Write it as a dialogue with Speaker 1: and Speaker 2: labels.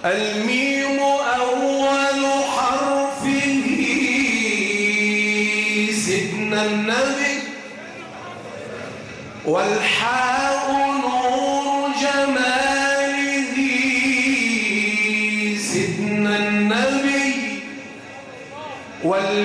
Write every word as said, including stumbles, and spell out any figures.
Speaker 1: الميم أول حرفه سيدنا النبي، والحاء نور جماله سيدنا النبي، وال